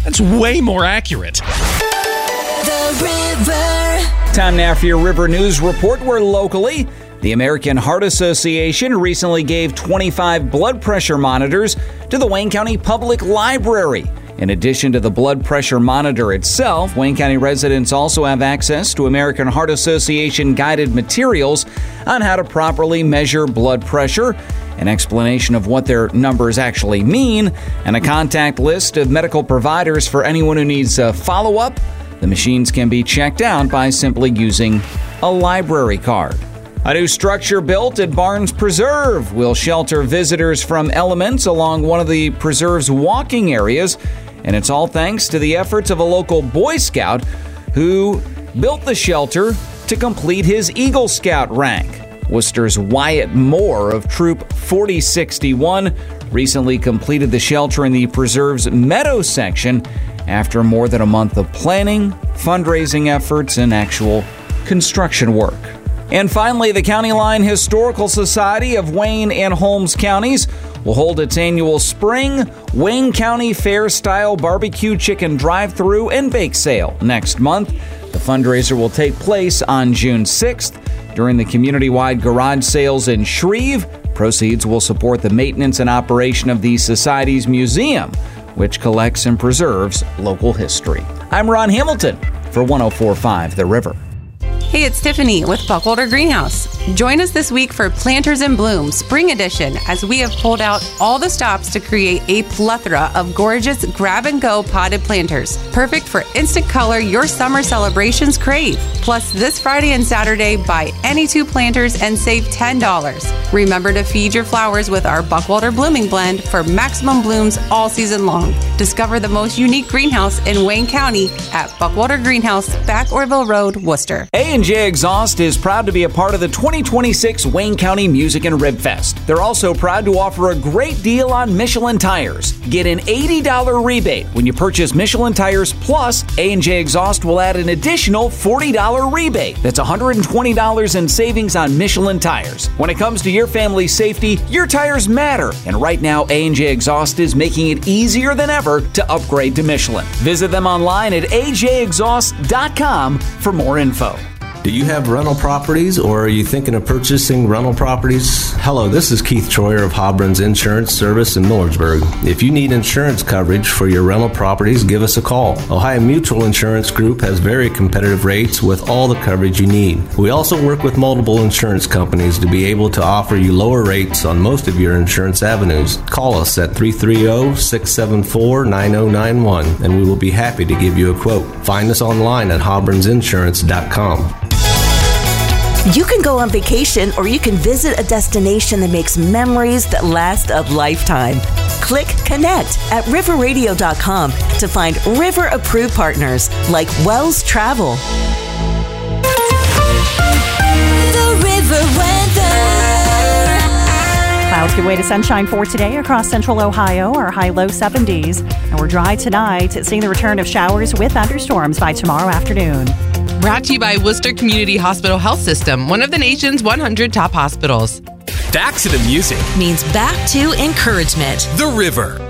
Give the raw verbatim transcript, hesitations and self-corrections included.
That's way more accurate. The River. Time now for your River News Report, where locally, the American Heart Association recently gave twenty-five blood pressure monitors to the Wayne County Public Library. In addition to the blood pressure monitor itself, Wayne County residents also have access to American Heart Association guided materials on how to properly measure blood pressure, an explanation of what their numbers actually mean, and a contact list of medical providers for anyone who needs a follow-up. The machines can be checked out by simply using a library card. A new structure built at Barnes Preserve will shelter visitors from elements along one of the preserve's walking areas, and it's all thanks to the efforts of a local Boy Scout who built the shelter to complete his Eagle Scout rank. Worcester's Wyatt Moore of Troop forty sixty-one recently completed the shelter in the preserve's meadow section after more than a month of planning, fundraising efforts, and actual construction work. And finally, the County Line Historical Society of Wayne and Holmes counties will hold its annual spring Wayne County Fair-style barbecue chicken drive-thru and bake sale next month. The fundraiser will take place on June sixth during the community-wide garage sales in Shreve. Proceeds will support the maintenance and operation of the Society's museum, which collects and preserves local history. I'm Ron Hamilton for one oh four point five The River. Hey, it's Tiffany with Buckwalter Greenhouse. Join us this week for Planters in Bloom Spring Edition as we have pulled out all the stops to create a plethora of gorgeous grab-and-go potted planters, perfect for instant color your summer celebrations crave. Plus, this Friday and Saturday, buy any two planters and save ten dollars. Remember to feed your flowers with our Buckwalter Blooming Blend for maximum blooms all season long. Discover the most unique greenhouse in Wayne County at Buckwalter Greenhouse, Back Orville Road, Worcester. A and J Exhaust is proud to be a part of the twenty twenty-six Wayne County Music and Rib Fest. They're also proud to offer a great deal on Michelin tires. Get an eighty dollars rebate when you purchase Michelin tires, plus A and J Exhaust will add an additional forty dollars rebate. That's one hundred twenty dollars in savings on Michelin tires. When it comes to your family's safety, your tires matter. And right now, A and J Exhaust is making it easier than ever to upgrade to Michelin. Visit them online at a j exhaust dot com for more info. Do you have rental properties, or are you thinking of purchasing rental properties? Hello, this is Keith Troyer of Hobron's Insurance Service in Millersburg. If you need insurance coverage for your rental properties, give us a call. Ohio Mutual Insurance Group has very competitive rates with all the coverage you need. We also work with multiple insurance companies to be able to offer you lower rates on most of your insurance avenues. Call us at three three zero, six seven four, nine zero nine one and we will be happy to give you a quote. Find us online at hobrons insurance dot com. You can go on vacation, or you can visit a destination that makes memories that last a lifetime. Click Connect at river radio dot com to find River-approved partners like Wells Travel. The River weather. Clouds give way to sunshine for today across central Ohio, our high low seventies. And we're dry tonight, seeing the return of showers with thunderstorms by tomorrow afternoon. Brought to you by Worcester Community Hospital Health System, one of the nation's one hundred top hospitals. Back to the music means back to encouragement. The River.